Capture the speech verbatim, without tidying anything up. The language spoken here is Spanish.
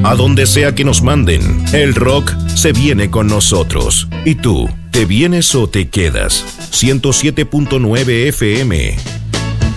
A donde sea que nos manden, el rock se viene con nosotros. ¿Y tú, te vienes o te quedas? ciento siete punto nueve F M.